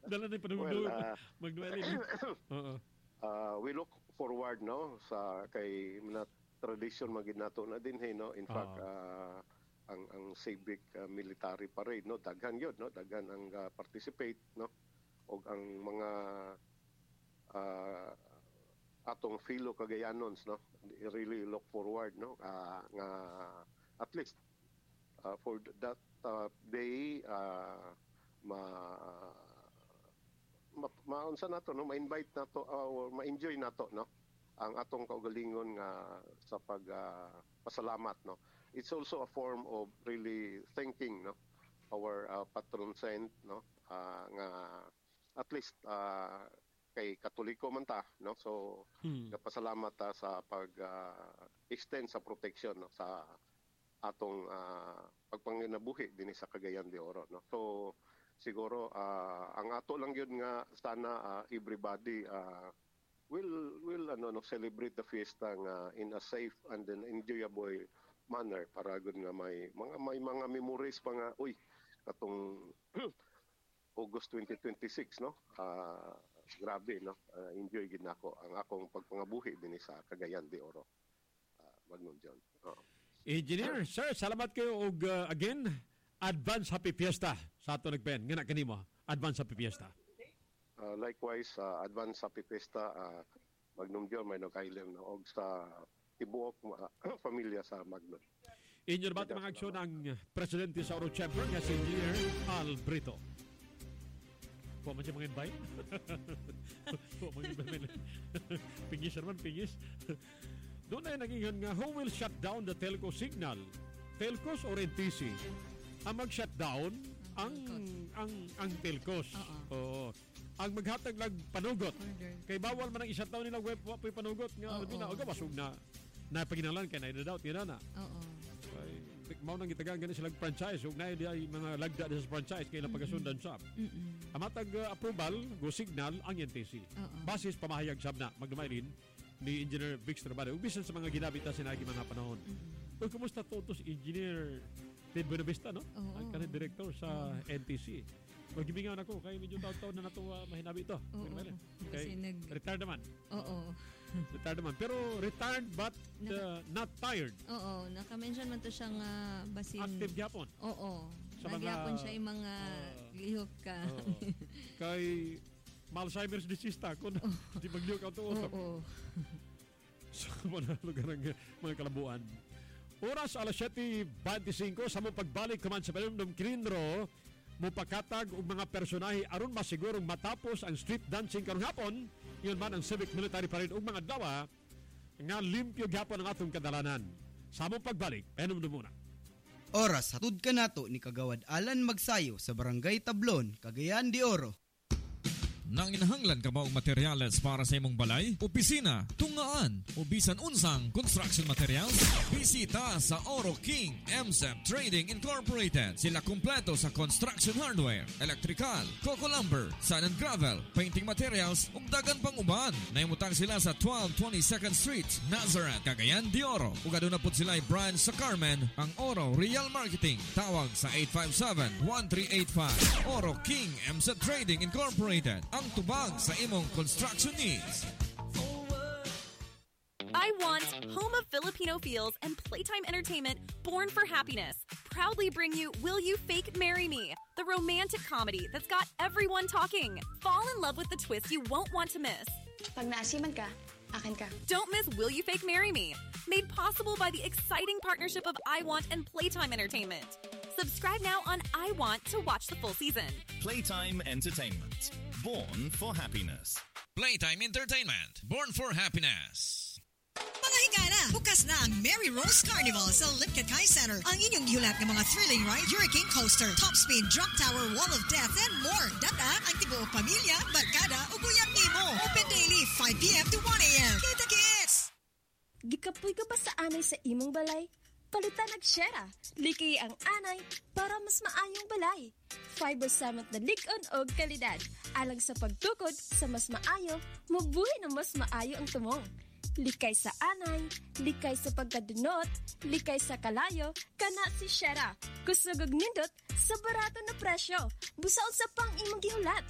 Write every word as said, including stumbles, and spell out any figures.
Dala na panugdo. Well, uh, Magduelin. Oo. Uh, we look forward no sa kay na tradition maginato na din hey no. In fact, Oo. uh, ang ang civic uh, military parade no daghan yun no daghan ang uh, participate no og ang mga uh, atong fellow Cagayanons no really look forward no uh, nga at least uh, for that uh, day uh, ma ma maunsa nato no ma-invite nato uh, or ma-enjoy nato no ang atong kaugalingon nga sa pag uh, pasalamat no. It's also a form of really thanking no our uh, patron saint no uh, nga at least uh, kay Katoliko man ta no so Hmm. napasalamat ta sa pag uh, extend sa protection no sa atong uh, pagpanginabuhi dinhi sa Cagayan de Oro no. So siguro uh, ang ato lang yun nga sana uh, everybody uh, will will ano no celebrate the fiesta nga in a safe and an enjoyable manner para gud nga may mga may mga memories pa nga uy katong August twenty twenty-six no uh, grabe no uh, enjoy gid nako ang akong pagpangabuhi dinhi sa Cagayan de Oro uh, Magnon John. Uh. Engineer, sir, salamat kayo og uh, again advance happy fiesta sa ato nagpen nga na kanimo advance happy fiesta. Uh, likewise uh, advance happy fiesta uh, Magnon John may nagkailem no og sa tibuok uh, pamilya sa Magnon. Inyo ba mga aksyon ng presidente sa Oro Chamber nga si Engineer Albrito? Po man siya mga invite? Po mga invite. Pingis naman, pingis. Doon ay naging nga, who will shut down the telco signal? Telcos or N T C? Ang mag-shut down, ang, ang, ang telcos. Oo. Ang maghatag lang panugot. Kay bawal man ang i-shut down nila web, wapoy panugot. Nga, ano na, oga, masug na, na paginalan kay na-doubt, yun na na. Oo. Ay, mao nang gitagaan gani silang franchise ug naay di ay mga lagda sa franchise kay lang pagasundan sab. Mm-mm. Amatag uh, approval go signal ang N T C. Oo. Basis pamahayag sab na magdumaylin ni Engineer Vic Strabado ug bisan sa mga ginabita sinagi mga panahon. Mm-mm. Ug kumusta to to si Engineer Ted Buenavista no? Oo. Ang kanang director sa N T C. Magibingan ako kay medyo taon-taon na nato uh, mahinabi ito. Oo. Kasi Kay nag- retired naman. Oo. Retired naman. Pero retired but uh, not tired. Oo, naka-mention man to siyang uh, basin. Active gyapon. Oo. Sa mga- Nagyapon siya yung mga Oo. lihok ka. Oo. Kay Alzheimer's disease ta kun di magliw ka to. Oo. Sa mga lugar ng mga kalabuan. Oras alas siyete twenty-five sa mong pagbalik kaman sa Palundom Kilindro mo pakatag og mga personahe aron masigurong matapos ang street dancing karong hapon yun man ang civic military parade ug mga dawa nga limpyo gyapon ang atong kadalanan. Sa mong pagbalik, penumdum muna. Oras hatud ka nato ni Kagawad Alan Magsayo sa Barangay Tablon, Cagayan de Oro. Nang inahanglan ka ba og materyales para sa imong balay, opisina, tungaan, o bisan unsang construction materials? Bisita sa Oro King M S E P Trading Incorporated. Sila kumpleto sa construction hardware, electrical, coco lumber, sand and gravel, painting materials, ug dagan pang uban. Nahimutang sila sa twelve twenty-second Street, Nazareth, Cagayan de Oro. Ug aduna pud sila branch sa Carmen, ang Oro Real Marketing. Tawag sa eight five seven, one three eight five. Oro King M S E P Trading Incorporated. Ang tubag sa imong construction needs. I want Home of Filipino Feels and Playtime Entertainment, Born for Happiness, proudly bring you Will You Fake Marry Me, the romantic comedy that's got everyone talking. Fall in love with the twist you won't want to miss. Pag naasiman ka, akin ka. Don't miss Will You Fake Marry Me, made possible by the exciting partnership of I Want and Playtime Entertainment. Subscribe now on I Want to watch the full season. Playtime Entertainment. Born for Happiness. Playtime Entertainment. Born for Happiness. Mga higala, bukas na ang Mary Rose Carnival sa Lipkatkai Center. Ang inyong giulat ng mga thrilling ride, Hurricane Coaster, Top Speed, Drop Tower, Wall of Death, and more. Data ang tibuok pamilya, barkada, o buyang nimo. Open daily, five p.m. to one a.m. Kita kits! Gikapoy ka ba sa anay sa imong balay? Palitan nag-share. Liki ang anay para mas maayong balay. Fiber Summit na likon o kalidad. Alang sa pagtukod sa mas maayo, mabuhay na mas maayo ang tumong. Likay sa anay, likay sa pagkadunot, likay sa kalayo, kana si Shera. Kusugog nindot sa barato na presyo. Busaon sa pang imong gihulat.